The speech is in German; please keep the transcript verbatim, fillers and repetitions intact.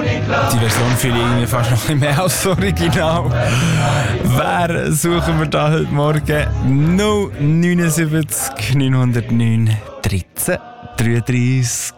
Die Version fühle ich irgendwie fast noch ein bisschen mehr als das Original. Wer suchen wir da heute Morgen? null neun sieben neun null neun dreizehn dreiunddreißig.